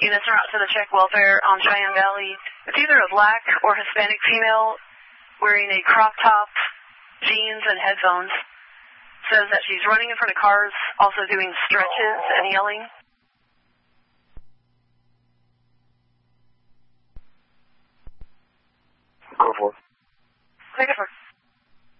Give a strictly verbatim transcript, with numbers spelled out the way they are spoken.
Units are out to the check welfare on Cheyenne Valley. It's either a black or Hispanic female wearing a crop top, jeans, and headphones. Says that she's running in front of cars, also doing stretches and yelling.